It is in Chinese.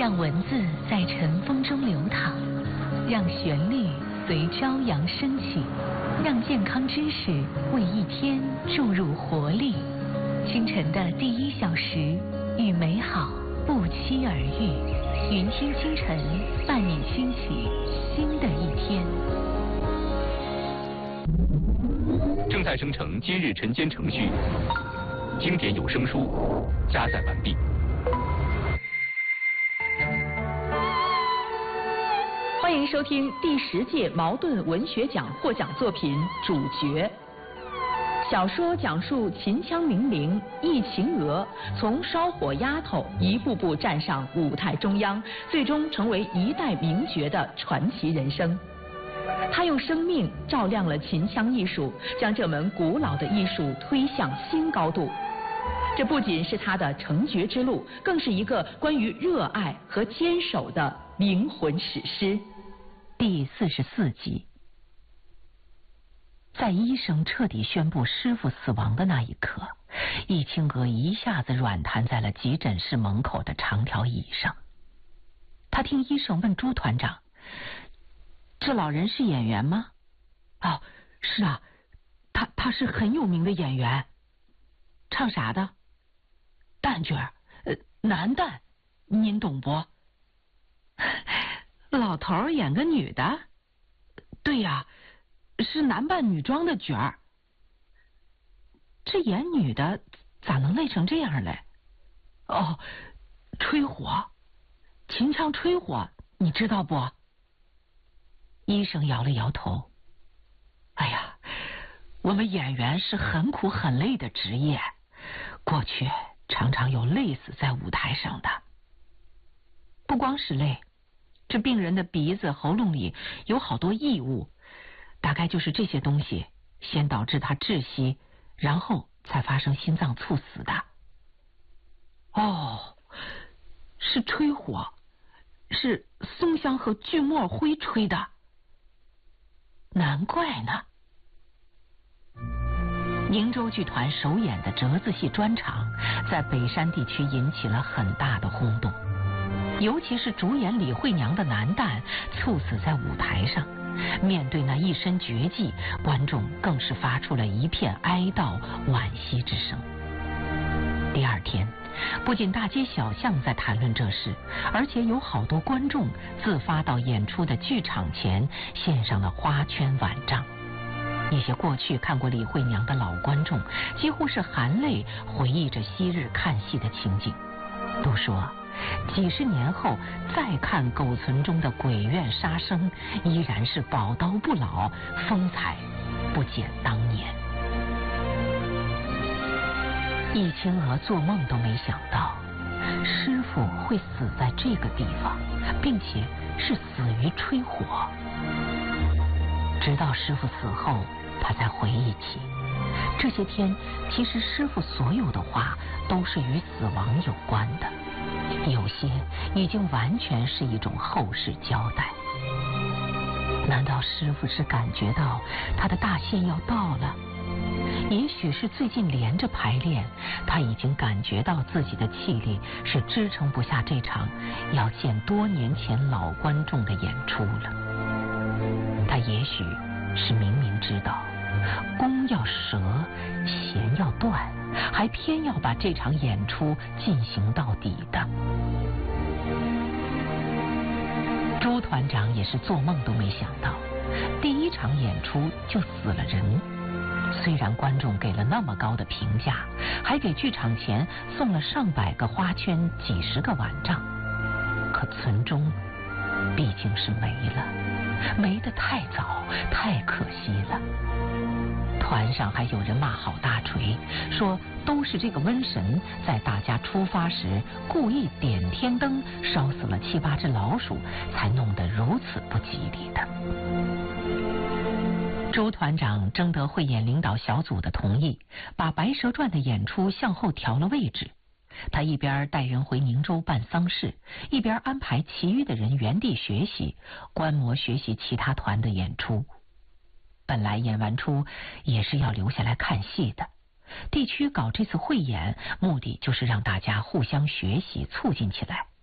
让文字在尘封中流淌，让旋律随朝阳升起，让健康知识为一天注入活力。清晨的第1小时，与美好不期而遇。云听清晨，伴你兴起新的一天。 正在生成今日晨间程序，经典有声书加载完毕。 欢迎收听第10届茅盾文学奖获奖作品《主角》。小说讲述秦腔名伶易秦娥从烧火丫头一步步站上舞台中央，最终成为一代名角的传奇人生。她用生命照亮了秦腔艺术，将这门古老的艺术推向新高度。这不仅是她的成角之路，更是一个关于热爱和坚守的灵魂史诗。 第44集。在医生彻底宣布师傅死亡的那一刻，易清娥一下子软瘫在了急诊室门口的长条椅上。他听医生问朱团长：“这老人是演员吗？”“哦，是啊，他是很有名的演员。”“唱啥的？”“旦角，男旦，您懂不？”“老头演个女的？”“对呀。是男扮女装的角儿。”“这演女的咋能累成这样嘞？”“哦，吹火，秦腔吹火，你知道不？”医生摇了摇头。“哎呀，我们演员是很苦很累的职业，过去常常有累死在舞台上的。不光是累，这病人的鼻子喉咙里有好多异物，大概就是这些东西先导致他窒息，然后才发生心脏猝死的。”“哦，是吹火，是松香和锯末灰吹的。难怪呢。”宁州剧团首演的折子戏专场在北山地区引起了很大的轰动，尤其是主演李慧娘的男旦猝死在舞台上，面对那一身绝技，观众更是发出了一片哀悼惋惜之声。第二天，不仅大街小巷在谈论这事，而且有好多观众自发到演出的剧场前献上了花圈碗帐。一些过去看过李慧娘的老观众几乎是含泪回忆着昔日看戏的情景，都说几十年后再看狗存中的鬼怨杀生，依然是宝刀不老，风采不减当年。易清娥做梦都没想到师傅会死在这个地方，并且是死于吹火。直到师傅死后，他才回忆起这些天其实师傅所有的话都是与死亡有关的，有些已经完全是一种后事交代。难道师傅是感觉到他的大限要到了？也许是最近连着排练，他已经感觉到自己的气力是支撑不下这场要见多年前老观众的演出了。他也许是明明知道弓要折，弦要断，还偏要把这场演出进行到底的。朱团长也是做梦都没想到，第一场演出就死了人。虽然观众给了那么高的评价，还给剧场前送了上百个花圈、几十个碗帐，可存中毕竟是没了，没得太早，太可惜了。团上还有人骂郝大锤，说都是这个瘟神在大家出发时故意点天灯，烧死了7、8只老鼠，才弄得如此不吉利的。朱团长征得汇演领导小组的同意，把《白蛇传》的演出向后调了位置。他一边带人回宁州办丧事，一边安排其余的人原地学习，观摩学习其他团的演出。本来演完出也是要留下来看戏的，地区搞这次汇演，目的就是让大家互相学习，促进起来，